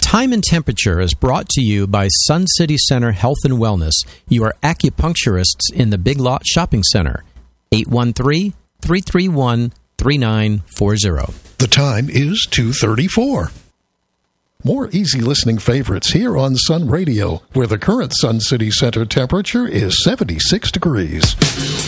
Time and Temperature is brought to you by Sun City Center Health and Wellness, your acupuncturists in the Big Lot Shopping Center. 813-331-3940. The time is 2:34. More easy listening favorites here on Sun Radio, where the current Sun City Center temperature is 76 degrees.